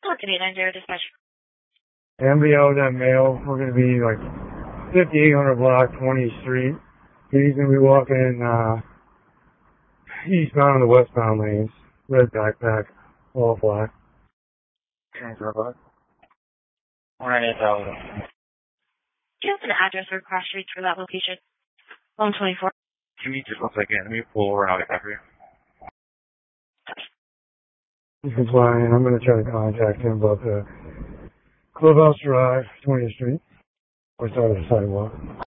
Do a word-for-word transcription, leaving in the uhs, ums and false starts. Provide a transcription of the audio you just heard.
eight nine zero dispatch. M B O, that male, we're going to be like fifty-eight hundred block, twentieth Street. He's going to be walking uh, eastbound and the westbound lanes. Red backpack, all black. Transfer bus. one ninety-eight thousand. Do you have an address or cross streets for that location? one twenty-four. Give me just one second. Let me pull over and I'll get back for you. He's complying. I'm going to try to contact him about the Clubhouse Drive, twentieth Street, or side of the sidewalk.